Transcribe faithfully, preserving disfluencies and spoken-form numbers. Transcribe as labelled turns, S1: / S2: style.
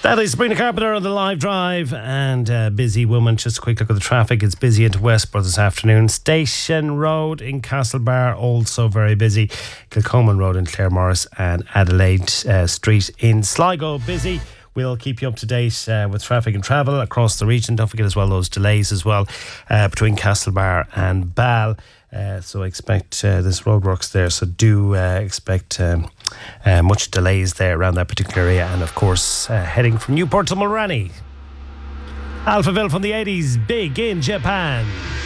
S1: That is Sabrina Carpenter on the live drive and uh, busy woman. Just a quick look at the traffic. It's busy into Westport this afternoon. Station Road in Castlebar also very busy. Kilcoman Road in Claremorris and Adelaide uh, Street in Sligo busy. We'll keep you up to date uh, with traffic and travel across the region. Don't forget as well those delays as well uh, between Castlebar and Bal. Uh, so expect uh, there's roadworks there, so do uh, expect um, uh, much delays there around that particular area. And of course uh, heading from Newport to Mulranny, Alphaville from the eighties, big in Japan.